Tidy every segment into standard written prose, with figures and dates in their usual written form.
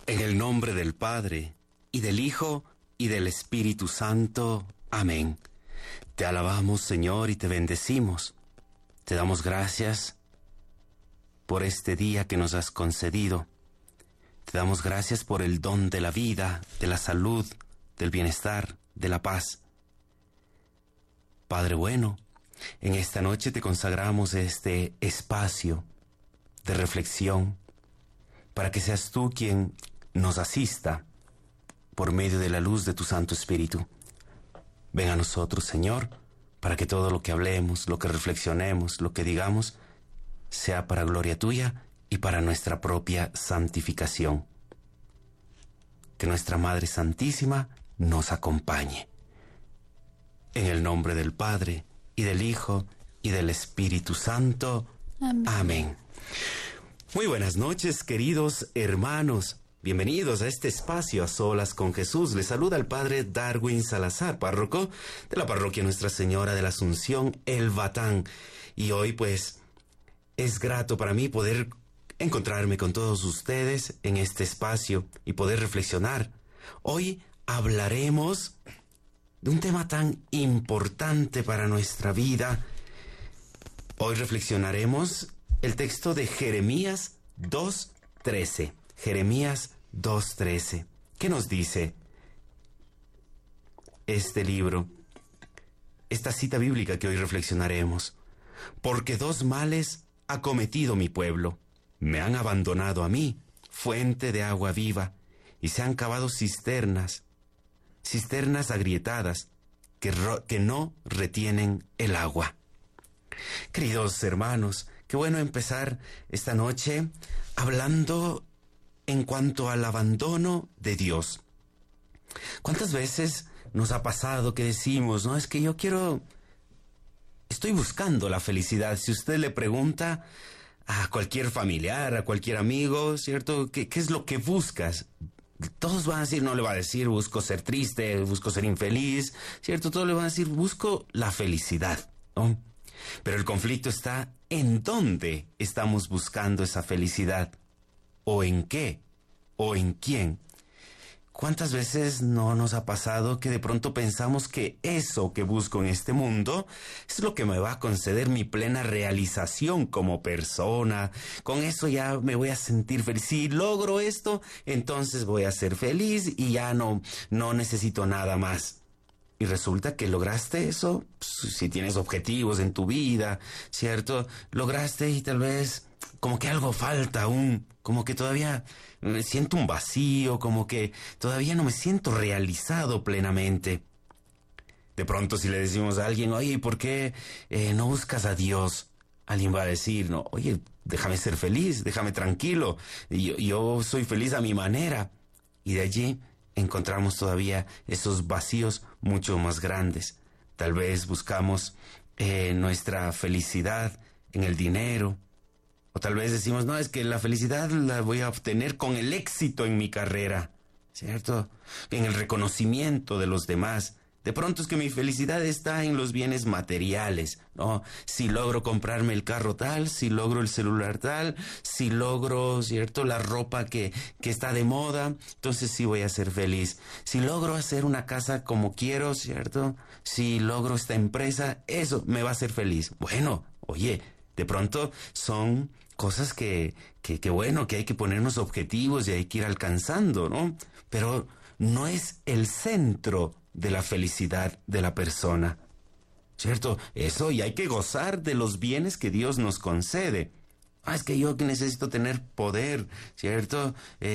En el nombre del Padre, y del Hijo, y del Espíritu Santo. Amén. Te alabamos, Señor, y te bendecimos. Te damos gracias por este día que nos has concedido. Te damos gracias por el don de la vida, de la salud, del bienestar, de la paz. Padre bueno, en esta noche te consagramos este espacio de reflexión para que seas tú quien nos asista por medio de la luz de tu Santo Espíritu. Ven a nosotros, Señor, para que todo lo que hablemos, lo que reflexionemos, lo que digamos, sea para gloria tuya y para nuestra propia santificación. Que nuestra Madre Santísima nos acompañe. En el nombre del Padre, y del Hijo, y del Espíritu Santo. Amén. Amén. Muy buenas noches, queridos hermanos. Bienvenidos a este espacio a solas con Jesús. Les saluda el Padre Darwin Salazar, párroco de la parroquia Nuestra Señora de la Asunción, El Batán. Y hoy, pues, es grato para mí poder encontrarme con todos ustedes en este espacio y poder reflexionar. Hoy hablaremos de un tema tan importante para nuestra vida. Hoy reflexionaremos el texto de Jeremías 2:13. Jeremías 2:13. ¿Qué nos dice este libro? Esta cita bíblica que hoy reflexionaremos. Porque dos males ha cometido mi pueblo. Me han abandonado a mí, fuente de agua viva, y se han cavado cisternas agrietadas que no retienen el agua. Queridos hermanos, qué bueno empezar esta noche hablando en cuanto al abandono de Dios. ¿Cuántas veces nos ha pasado que decimos, no, es que estoy buscando la felicidad? Si usted le pregunta a cualquier familiar, a cualquier amigo, ¿cierto? ¿Qué es lo que buscas? Todos van a decir, no le va a decir, busco ser triste, busco ser infeliz, ¿cierto? Todos le van a decir, busco la felicidad, ¿no? Pero el conflicto está en dónde estamos buscando esa felicidad, o en qué, o en quién. ¿Cuántas veces no nos ha pasado que de pronto pensamos que eso que busco en este mundo es lo que me va a conceder mi plena realización como persona? Con eso ya me voy a sentir feliz. Si logro esto, entonces voy a ser feliz y ya no necesito nada más. Y resulta que lograste eso, si tienes objetivos en tu vida, ¿cierto? Lograste y tal vez como que algo falta aún, como que todavía siento un vacío, como que todavía no me siento realizado plenamente. De pronto si le decimos a alguien, oye, ¿por qué no buscas a Dios? Alguien va a decir, no, oye, déjame ser feliz, déjame tranquilo, yo soy feliz a mi manera. Y de allí encontramos todavía esos vacíos mucho más grandes. Tal vez buscamos nuestra felicidad en el dinero, o tal vez decimos, no, es que la felicidad la voy a obtener con el éxito en mi carrera, ¿cierto? En el reconocimiento de los demás. De pronto es que mi felicidad está en los bienes materiales, ¿no? Si logro comprarme el carro tal, si logro el celular tal, si logro, ¿cierto?, la ropa que está de moda, entonces sí voy a ser feliz. Si logro hacer una casa como quiero, ¿cierto? Si logro esta empresa, eso me va a hacer feliz. Bueno, oye, de pronto son cosas que bueno, que hay que ponernos objetivos y hay que ir alcanzando, ¿no? Pero no es el centro de la felicidad de la persona, ¿cierto? Eso, y hay que gozar de los bienes que Dios nos concede. Es que yo necesito tener poder, ¿cierto?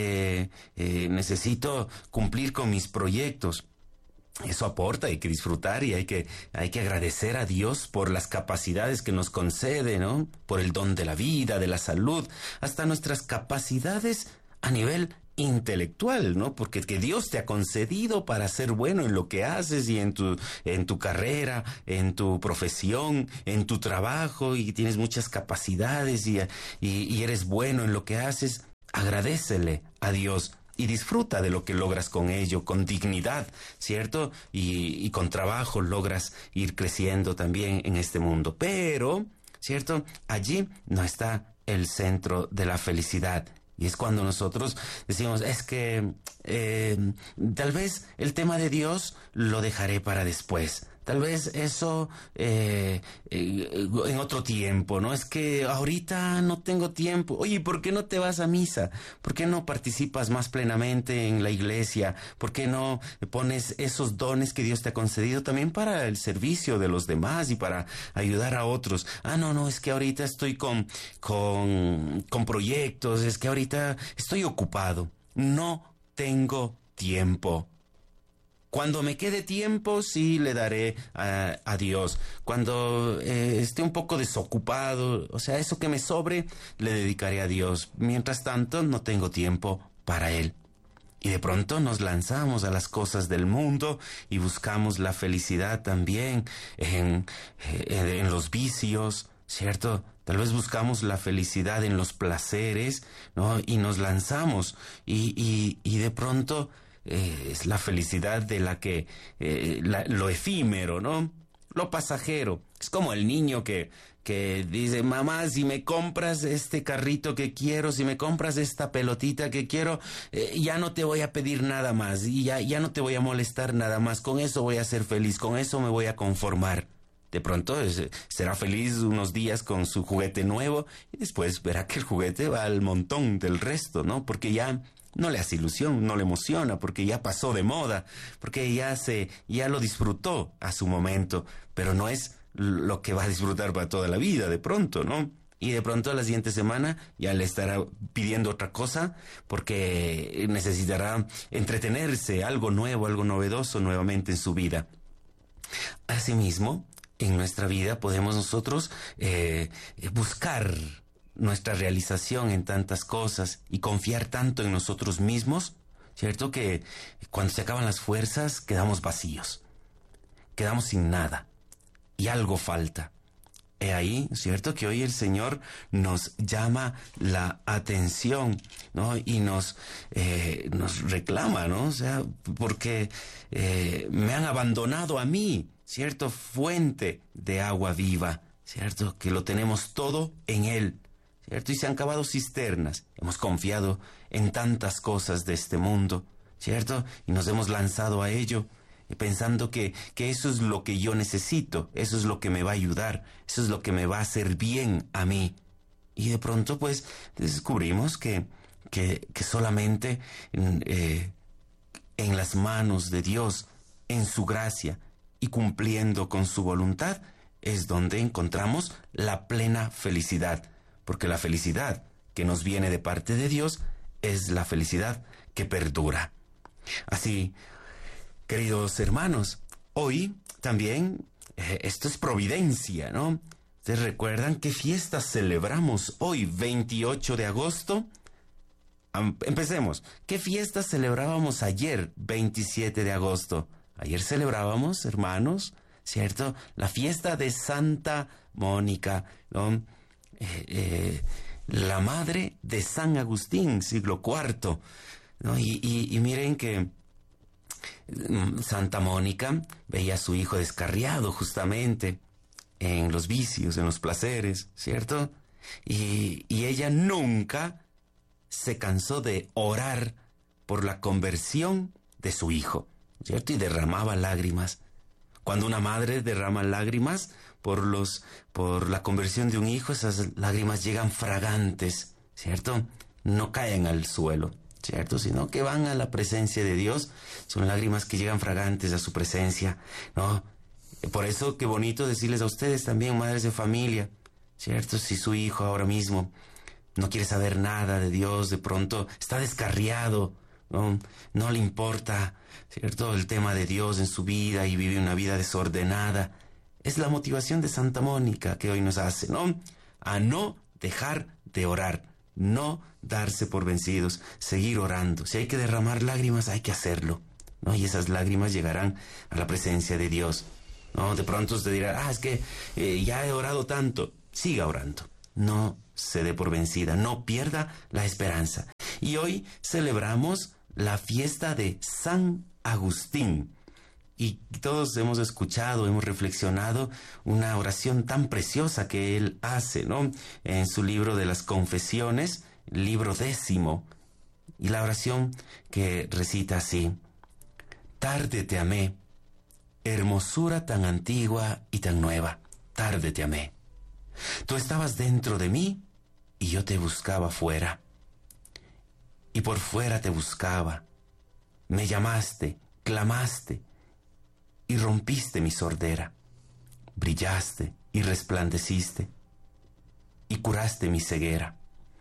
Necesito cumplir con mis proyectos. Eso aporta, hay que disfrutar y hay que agradecer a Dios por las capacidades que nos concede, ¿no? Por el don de la vida, de la salud, hasta nuestras capacidades a nivel intelectual, ¿no? Porque que Dios te ha concedido para ser bueno en lo que haces y en tu carrera, en tu profesión, en tu trabajo, y tienes muchas capacidades y eres bueno en lo que haces. Agradécele a Dios y disfruta de lo que logras con ello, con dignidad, ¿cierto? Y con trabajo logras ir creciendo también en este mundo. Pero, ¿cierto? Allí no está el centro de la felicidad. Y es cuando nosotros decimos, es que tal vez el tema de Dios lo dejaré para después. Tal vez eso en otro tiempo, ¿no? Es que ahorita no tengo tiempo. Oye, ¿por qué no te vas a misa? ¿Por qué no participas más plenamente en la iglesia? ¿Por qué no pones esos dones que Dios te ha concedido también para el servicio de los demás y para ayudar a otros? Ah, no, es que ahorita estoy con proyectos, es que ahorita estoy ocupado. No tengo tiempo. Cuando me quede tiempo, sí le daré a Dios. Cuando esté un poco desocupado, o sea, eso que me sobre, le dedicaré a Dios. Mientras tanto, no tengo tiempo para Él. Y de pronto nos lanzamos a las cosas del mundo y buscamos la felicidad también en los vicios, ¿cierto? Tal vez buscamos la felicidad en los placeres, ¿no? Y nos lanzamos y de pronto es la felicidad de la que lo efímero, ¿no? Lo pasajero. Es como el niño que dice, mamá, si me compras este carrito que quiero, si me compras esta pelotita que quiero, ya no te voy a pedir nada más y ya no te voy a molestar nada más. Con eso voy a ser feliz, con eso me voy a conformar. De pronto será feliz unos días con su juguete nuevo y después verá que el juguete va al montón del resto, ¿no? Porque ya no le hace ilusión, no le emociona, porque ya pasó de moda, porque ya lo disfrutó a su momento, pero no es lo que va a disfrutar para toda la vida de pronto, ¿no? Y de pronto la siguiente semana ya le estará pidiendo otra cosa porque necesitará entretenerse, algo nuevo, algo novedoso nuevamente en su vida. Asimismo, en nuestra vida podemos nosotros buscar nuestra realización en tantas cosas y confiar tanto en nosotros mismos, ¿cierto? Que cuando se acaban las fuerzas quedamos vacíos, quedamos sin nada y algo falta. He ahí, ¿cierto? Que hoy el Señor nos llama la atención, ¿no? Y nos reclama, ¿no? O sea, porque me han abandonado a mí, ¿cierto? Fuente de agua viva, ¿cierto? Que lo tenemos todo en Él, ¿cierto? Y se han cavado cisternas. Hemos confiado en tantas cosas de este mundo, ¿cierto? Y nos hemos lanzado a ello, pensando que eso es lo que yo necesito, eso es lo que me va a ayudar, eso es lo que me va a hacer bien a mí. Y de pronto, pues, descubrimos que solamente en las manos de Dios, en su gracia y cumpliendo con su voluntad, es donde encontramos la plena felicidad. Porque la felicidad que nos viene de parte de Dios es la felicidad que perdura. Así, queridos hermanos, hoy también esto es providencia, ¿no? ¿Ustedes recuerdan qué fiesta celebramos hoy, 28 de agosto? Empecemos. ¿Qué fiesta celebrábamos ayer, 27 de agosto? Ayer celebrábamos, hermanos, ¿cierto? La fiesta de Santa Mónica, ¿no? La madre de San Agustín, siglo IV, ¿no? Y miren que Santa Mónica veía a su hijo descarriado justamente en los vicios, en los placeres, ¿cierto? Y ella nunca se cansó de orar por la conversión de su hijo, ¿cierto? Y derramaba lágrimas. Cuando una madre derrama lágrimas por la conversión de un hijo, esas lágrimas llegan fragantes, ¿cierto? No caen al suelo, ¿cierto? Sino que van a la presencia de Dios. Son lágrimas que llegan fragantes a su presencia, ¿no? Por eso, qué bonito decirles a ustedes también, madres de familia, ¿cierto? Si su hijo ahora mismo no quiere saber nada de Dios, de pronto está descarriado, no le importa, ¿cierto?, el tema de Dios en su vida y vive una vida desordenada. Es la motivación de Santa Mónica que hoy nos hace, ¿no? A no dejar de orar, no darse por vencidos, seguir orando. Si hay que derramar lágrimas, hay que hacerlo, ¿no? Y esas lágrimas llegarán a la presencia de Dios, ¿no? De pronto usted dirá, es que ya he orado tanto. Siga orando, no se dé por vencida, no pierda la esperanza. Y hoy celebramos la fiesta de San Agustín. Y todos hemos escuchado, hemos reflexionado una oración tan preciosa que él hace, ¿no? En su libro de las Confesiones, libro 10, y la oración que recita así: tarde te amé, hermosura tan antigua y tan nueva, tarde te amé. Tú estabas dentro de mí y yo te buscaba fuera. Y por fuera te buscaba. Me llamaste, clamaste y rompiste mi sordera. Brillaste y resplandeciste y curaste mi ceguera.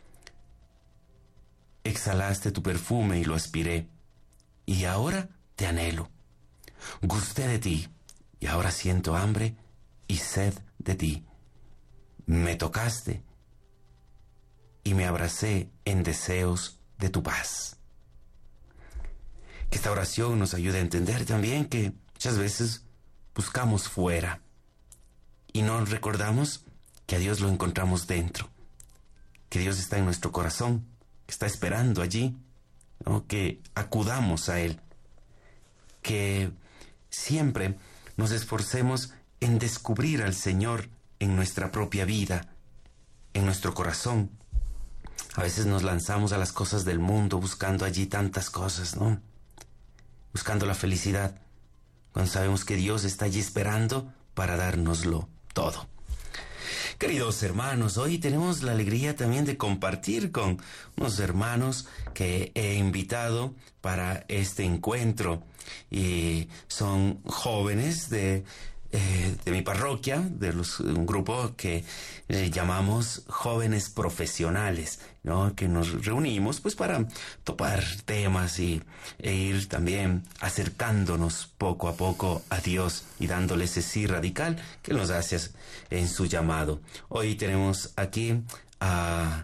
Exhalaste tu perfume y lo aspiré, y ahora te anhelo. Gusté de ti y ahora siento hambre y sed de ti. Me tocaste y me abracé en deseos de tu paz. Que esta oración nos ayude a entender también que muchas veces buscamos fuera y no recordamos que a Dios lo encontramos dentro, que Dios está en nuestro corazón, que está esperando allí, ¿no? Que acudamos a Él, que siempre nos esforcemos en descubrir al Señor en nuestra propia vida, en nuestro corazón. A veces nos lanzamos a las cosas del mundo buscando allí tantas cosas, ¿no? Buscando la felicidad, cuando sabemos que Dios está allí esperando para dárnoslo todo. Queridos hermanos, hoy tenemos la alegría también de compartir con unos hermanos que he invitado para este encuentro, y son jóvenes de mi parroquia, un grupo que llamamos Jóvenes Profesionales, ¿no? Que nos reunimos pues para topar temas e ir también acercándonos poco a poco a Dios y dándole ese sí radical que nos hace en su llamado. Hoy tenemos aquí a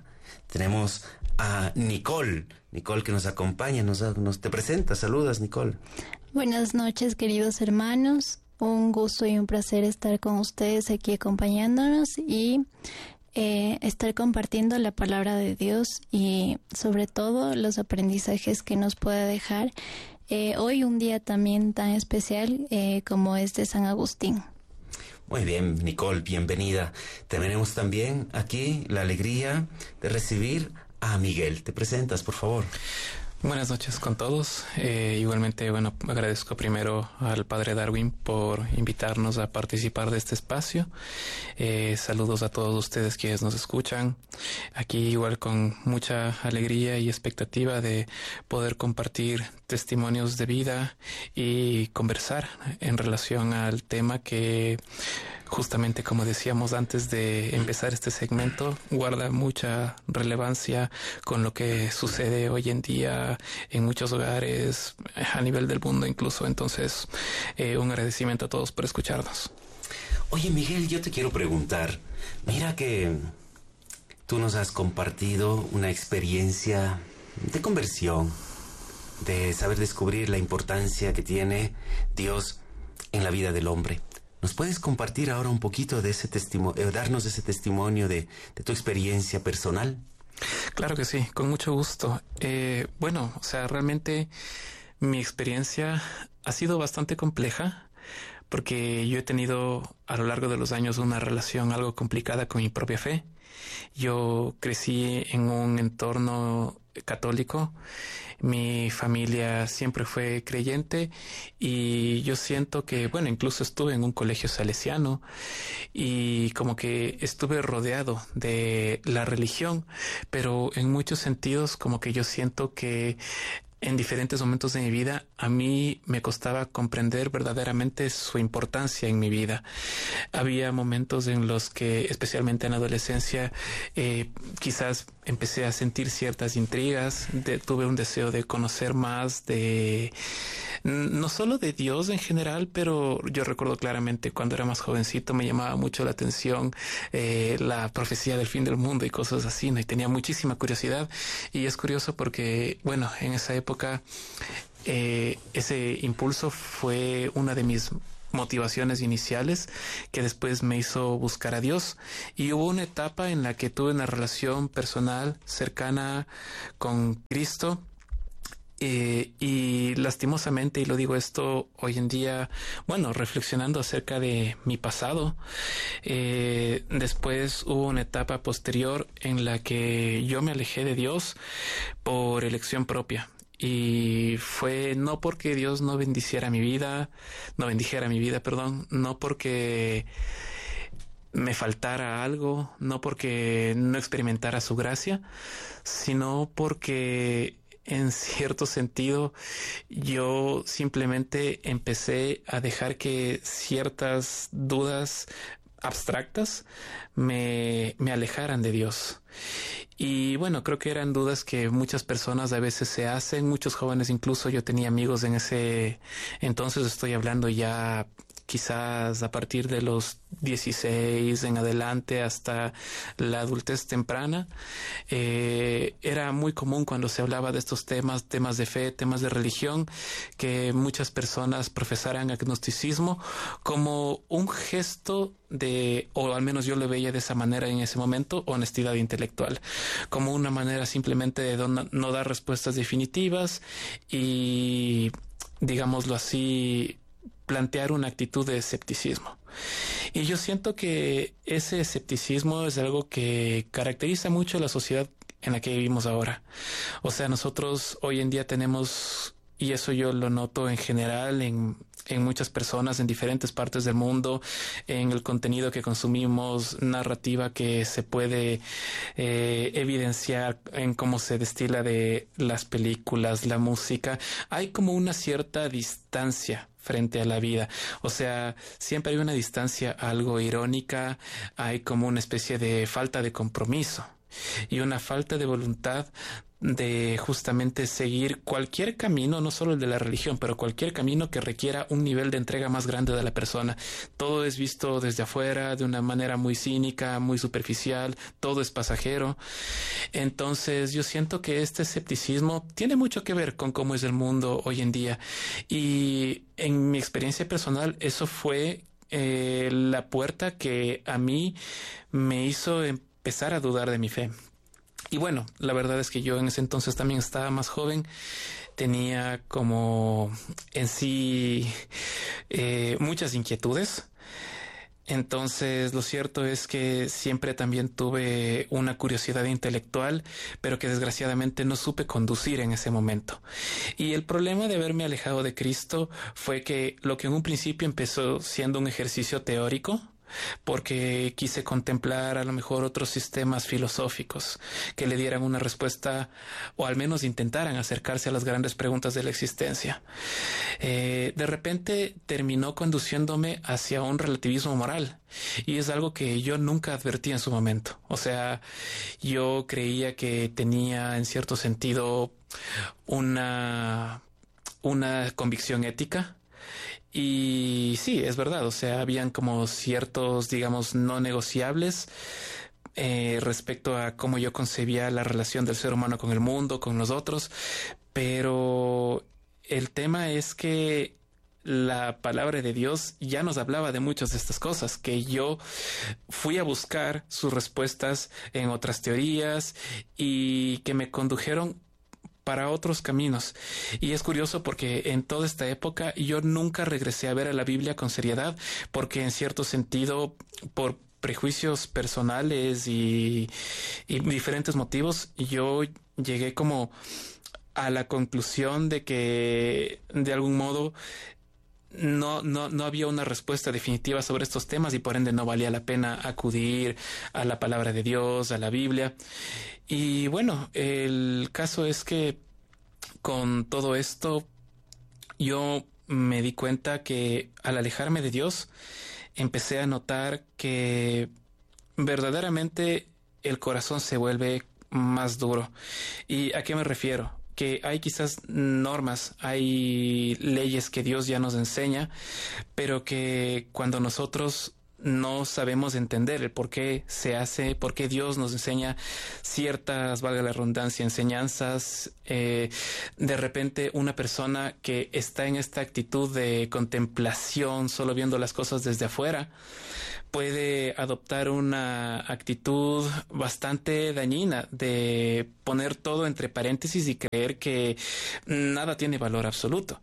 Nicole, que nos acompaña, te presenta. Saludas, Nicole. Buenas noches, queridos hermanos. Un gusto y un placer estar con ustedes aquí acompañándonos y estar compartiendo la palabra de Dios y sobre todo los aprendizajes que nos puede dejar hoy, un día también tan especial como es de San Agustín. Muy bien, Nicole, bienvenida. Tenemos también aquí la alegría de recibir a Miguel. ¿Te presentas, por favor? Buenas noches con todos. Igualmente, agradezco primero al Padre Darwin por invitarnos a participar de este espacio. Saludos a todos ustedes quienes nos escuchan. Aquí igual con mucha alegría y expectativa de poder compartir testimonios de vida y conversar en relación al tema que, justamente como decíamos antes de empezar este segmento, guarda mucha relevancia con lo que sucede hoy en día en muchos hogares a nivel del mundo incluso. Entonces, un agradecimiento a todos por escucharnos. Oye, Miguel, yo te quiero preguntar, mira que tú nos has compartido una experiencia de conversión, de saber descubrir la importancia que tiene Dios en la vida del hombre. ¿Nos puedes compartir ahora un poquito de ese testimonio, darnos ese testimonio de tu experiencia personal? Claro que sí, con mucho gusto. Realmente mi experiencia ha sido bastante compleja porque yo he tenido a lo largo de los años una relación algo complicada con mi propia fe. Yo crecí en un entorno católico, mi familia siempre fue creyente y yo siento que, incluso estuve en un colegio salesiano y como que estuve rodeado de la religión, pero en muchos sentidos como que yo siento que en diferentes momentos de mi vida a mí me costaba comprender verdaderamente su importancia en mi vida. Había momentos en los que, especialmente en la adolescencia, quizás empecé a sentir ciertas intrigas, tuve un deseo de conocer más no solo de Dios en general, pero yo recuerdo claramente cuando era más jovencito me llamaba mucho la atención la profecía del fin del mundo y cosas así, ¿no? Y tenía muchísima curiosidad. Y es curioso porque, en esa época ese impulso fue una de mis motivaciones iniciales que después me hizo buscar a Dios, y hubo una etapa en la que tuve una relación personal cercana con Cristo Y lastimosamente, y lo digo esto hoy en día, bueno, reflexionando acerca de mi pasado, después hubo una etapa posterior en la que yo me alejé de Dios por elección propia. Y fue no porque Dios no bendijera mi vida, no porque me faltara algo, no porque no experimentara su gracia, sino porque en cierto sentido yo simplemente empecé a dejar que ciertas dudas abstractas me alejaran de Dios. Y bueno, creo que eran dudas que muchas personas a veces se hacen, muchos jóvenes, incluso yo tenía amigos en ese entonces, estoy hablando ya quizás a partir de los 16 en adelante hasta la adultez temprana. Era muy común cuando se hablaba de estos temas de fe, temas de religión, que muchas personas profesaran agnosticismo como un gesto de, o al menos yo lo veía de esa manera en ese momento, honestidad intelectual, como una manera simplemente de no dar respuestas definitivas y, digámoslo así, plantear una actitud de escepticismo. Y yo siento que ese escepticismo es algo que caracteriza mucho a la sociedad en la que vivimos ahora. O sea, nosotros hoy en día tenemos, y eso yo lo noto en general en muchas personas en diferentes partes del mundo, en el contenido que consumimos, narrativa que se puede evidenciar en cómo se destila de las películas, la música. Hay como una cierta distancia frente a la vida. O sea, siempre hay una distancia algo irónica, hay como una especie de falta de compromiso y una falta de voluntad de justamente seguir cualquier camino, no solo el de la religión, pero cualquier camino que requiera un nivel de entrega más grande de la persona. Todo es visto desde afuera de una manera muy cínica, muy superficial, todo es pasajero. Entonces yo siento que este escepticismo tiene mucho que ver con cómo es el mundo hoy en día. Y en mi experiencia personal, eso fue la puerta que a mí me hizo empezar a dudar de mi fe. Y bueno, la verdad es que yo en ese entonces también estaba más joven, tenía como en sí muchas inquietudes. Entonces, lo cierto es que siempre también tuve una curiosidad intelectual, pero que desgraciadamente no supe conducir en ese momento. Y el problema de haberme alejado de Cristo fue que lo que en un principio empezó siendo un ejercicio teórico, porque quise contemplar a lo mejor otros sistemas filosóficos que le dieran una respuesta o al menos intentaran acercarse a las grandes preguntas de la existencia. De repente terminó conduciéndome hacia un relativismo moral y es algo que yo nunca advertí en su momento. O sea, yo creía que tenía en cierto sentido una convicción ética. Y sí, es verdad, o sea, habían como ciertos, digamos, no negociables respecto a cómo yo concebía la relación del ser humano con el mundo, con los otros, pero el tema es que la palabra de Dios ya nos hablaba de muchas de estas cosas, que yo fui a buscar sus respuestas en otras teorías y que me condujeron para otros caminos. Y es curioso porque en toda esta época yo nunca regresé a ver a la Biblia con seriedad, porque en cierto sentido, por prejuicios personales y diferentes motivos, yo llegué como a la conclusión de que de algún modo no había una respuesta definitiva sobre estos temas y por ende no valía la pena acudir a la palabra de Dios, a la Biblia. Y bueno, el caso es que con todo esto yo me di cuenta que al alejarme de Dios empecé a notar que verdaderamente el corazón se vuelve más duro. ¿Y a qué me refiero? Que hay quizás normas, hay leyes que Dios ya nos enseña, pero que cuando nosotros no sabemos entender el por qué se hace, por qué Dios nos enseña ciertas, valga la redundancia, enseñanzas De repente una persona que está en esta actitud de contemplación, solo viendo las cosas desde afuera, puede adoptar una actitud bastante dañina de poner todo entre paréntesis y creer que nada tiene valor absoluto.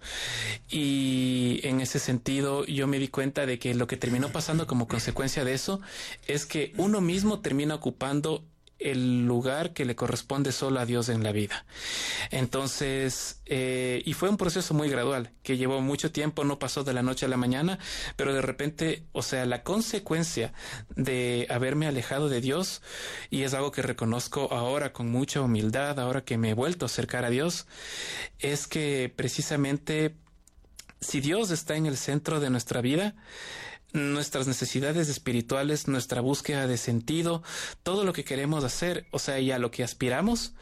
Y en ese sentido yo me di cuenta de que lo que terminó pasando como consecuencia de eso es que uno mismo termina ocupando el lugar que le corresponde solo a Dios en la vida. Entonces, y fue un proceso muy gradual, que llevó mucho tiempo, no pasó de la noche a la mañana, pero de repente, o sea, la consecuencia de haberme alejado de Dios, y es algo que reconozco ahora con mucha humildad, ahora que me he vuelto a acercar a Dios, es que precisamente si Dios está en el centro de nuestra vida, nuestras necesidades espirituales, nuestra búsqueda de sentido, todo lo que queremos hacer, o sea, y a lo que aspiramos,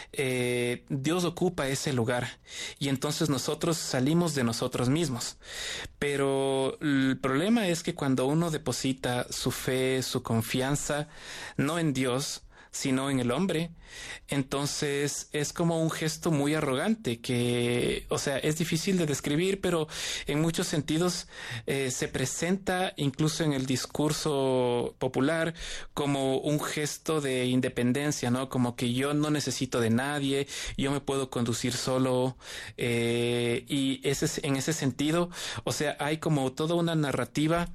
Dios ocupa ese lugar y entonces nosotros salimos de nosotros mismos. Pero el problema es que cuando uno deposita su fe, su confianza, no en Dios, sino en el hombre, entonces es como un gesto muy arrogante que, o sea, es difícil de describir, pero en muchos sentidos se presenta incluso en el discurso popular como un gesto de independencia, ¿no? Como que yo no necesito de nadie, yo me puedo conducir solo, y en ese sentido, o sea, hay como toda una narrativa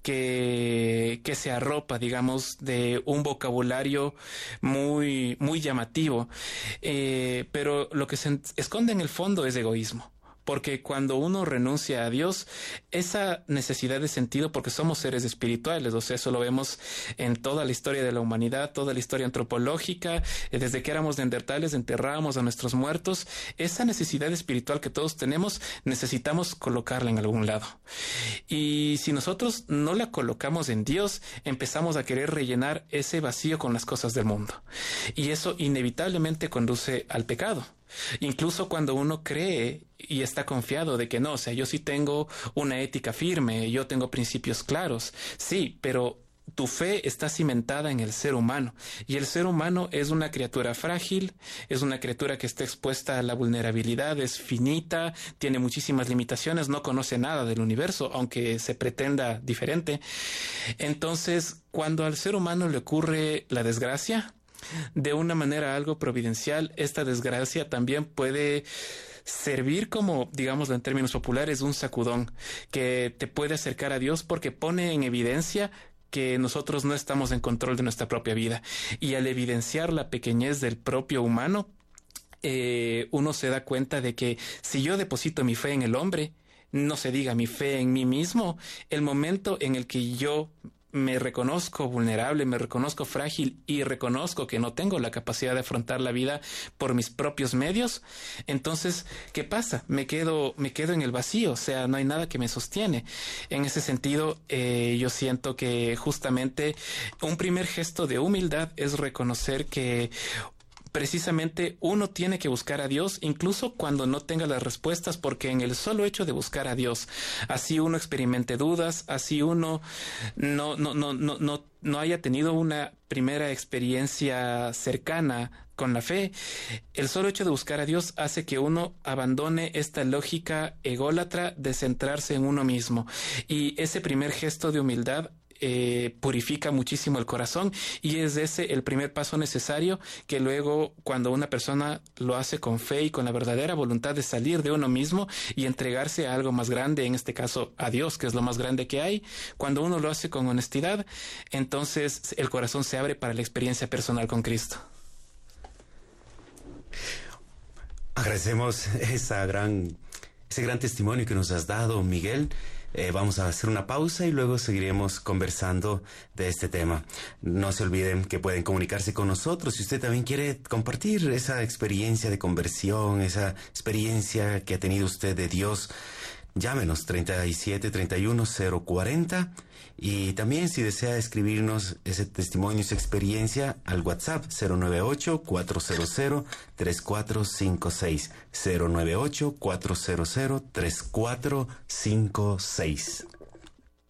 que se arropa, digamos, de un vocabulario muy, muy llamativo, pero lo que se esconde en el fondo es egoísmo. Porque cuando uno renuncia a Dios, esa necesidad de sentido, porque somos seres espirituales, o sea, eso lo vemos en toda la historia de la humanidad, toda la historia antropológica, desde que éramos neandertales, enterrábamos a nuestros muertos, esa necesidad espiritual que todos tenemos, necesitamos colocarla en algún lado. Y si nosotros no la colocamos en Dios, empezamos a querer rellenar ese vacío con las cosas del mundo. Y eso inevitablemente conduce al pecado. Incluso cuando uno cree y está confiado de que no, o sea, yo sí tengo una ética firme, yo tengo principios claros, sí, pero tu fe está cimentada en el ser humano y el ser humano es una criatura frágil, es una criatura que está expuesta a la vulnerabilidad, es finita, tiene muchísimas limitaciones, no conoce nada del universo, aunque se pretenda diferente. Entonces, cuando al ser humano le ocurre la desgracia, de una manera algo providencial, esta desgracia también puede servir como, digámoslo en términos populares, un sacudón que te puede acercar a Dios porque pone en evidencia que nosotros no estamos en control de nuestra propia vida. Y al evidenciar la pequeñez del propio humano, uno se da cuenta de que si yo deposito mi fe en el hombre, no se diga mi fe en mí mismo, el momento en el que yo me reconozco vulnerable, me reconozco frágil y reconozco que no tengo la capacidad de afrontar la vida por mis propios medios, entonces, ¿qué pasa? Me quedo en el vacío, o sea, no hay nada que me sostiene. En ese sentido, yo siento que justamente un primer gesto de humildad es reconocer que precisamente uno tiene que buscar a Dios incluso cuando no tenga las respuestas, porque en el solo hecho de buscar a Dios, así uno experimente dudas, así uno no haya tenido una primera experiencia cercana con la fe, el solo hecho de buscar a Dios hace que uno abandone esta lógica ególatra de centrarse en uno mismo. Y ese primer gesto de humildad purifica muchísimo el corazón y es ese el primer paso necesario que luego, cuando una persona lo hace con fe y con la verdadera voluntad de salir de uno mismo y entregarse a algo más grande, en este caso a Dios, que es lo más grande que hay, cuando uno lo hace con honestidad, entonces el corazón se abre para la experiencia personal con Cristo. Agradecemos ese gran testimonio que nos has dado, Miguel. Vamos a hacer una pausa y luego seguiremos conversando de este tema. No se olviden que pueden comunicarse con nosotros si usted también quiere compartir esa experiencia de conversión, esa experiencia que ha tenido usted de Dios. Llámenos 37 31 040 y también si desea escribirnos ese testimonio, esa experiencia al WhatsApp 098 400 3456 098 400 3456.